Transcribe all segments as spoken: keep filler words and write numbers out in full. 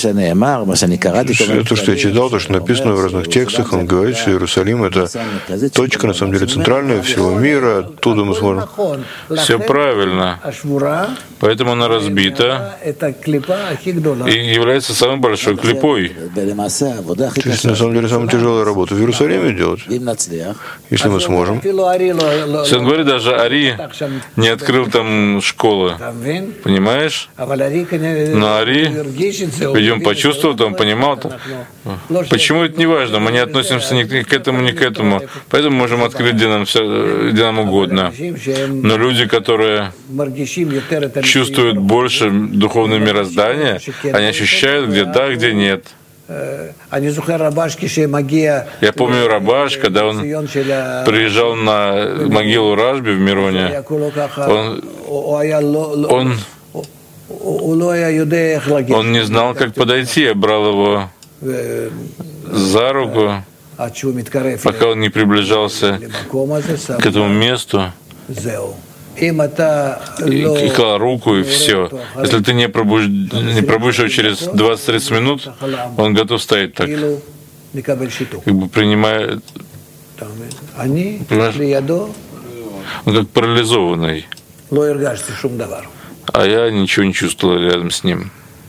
То, что я читал, то, что написано в разных текстах, он говорит, что Иерусалим — это точка, на самом деле, центральная всего мира, оттуда мы сможем... Все правильно. Поэтому она разбита и является самой большой клипой. То есть, на самом деле, самая тяжелая работа в Иерусалиме делать, если мы сможем. Если он говорит, даже Ари не открыл там школы, понимаешь? Но Ари, видимо, почувствовал, он понимал. Почему это не важно? Мы не относимся ни к этому, ни к этому. Поэтому можем открыть, где нам, все, где нам угодно. Но люди, которые чувствуют больше духовное мироздание, они ощущают, где да, где нет. Я помню Рабаш, когда он приезжал на могилу Рашби в Мироне, он, он, он не знал, как подойти. Я брал его за руку, пока он не приближался к этому месту, и, и клал руку, и все. Если ты не, пробуж... не пробудешь его через двадцать-тридцать минут, он готов стоять так, как бы принимая... Понимаешь? Он как парализованный. А я ничего не чувствовал рядом с ним.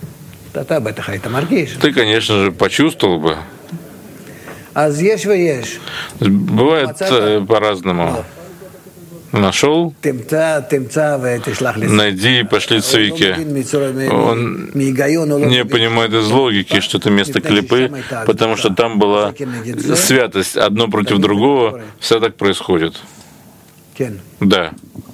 Ты, конечно же, почувствовал бы. Бывает по-разному. Нашел, найди и пошли цвики. Он не понимает из логики, что это место клипы, потому что там была святость. Одно против другого, все так происходит. Да.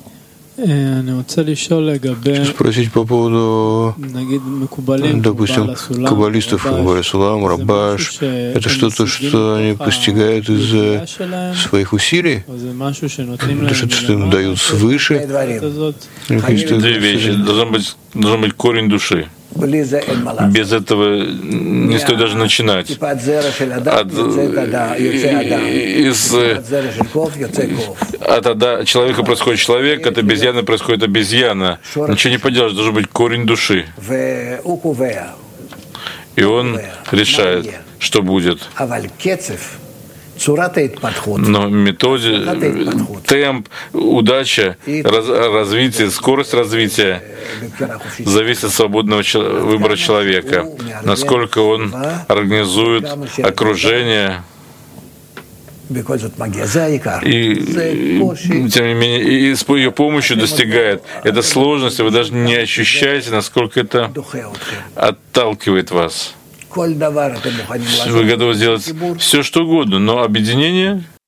Хочу спросить по поводу, допустим, каббалистов, Барисулам, Рабаш. Это что-то, что они постигают из своих усилий? Это что-то, что им дают свыше? Две вещи. Должен быть, должен быть корень души. Без этого не стоит даже начинать. От, из, от ада, человека происходит человек, от обезьяны происходит обезьяна. Ничего не поделаешь, должен быть корень души. И он решает, что будет. Но методе, темп, удача, раз, развитие, скорость развития зависит от свободного выбора человека, насколько он организует окружение. И, тем не менее, и с ее помощью достигает. Это сложность, вы даже не ощущаете, насколько это отталкивает вас. Вы готовы сделать все, что угодно, но объединение